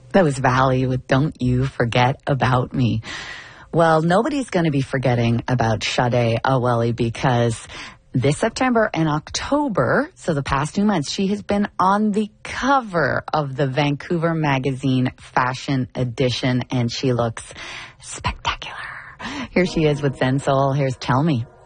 That was Valley with Don't You Forget About Me. Well, nobody's going to be forgetting about Sade Aweli because this September and October, so the past 2 months, she has been on the cover of the Vancouver Magazine Fashion Edition, and she looks spectacular. Here she is with Zen Soul. Here's Tell Me.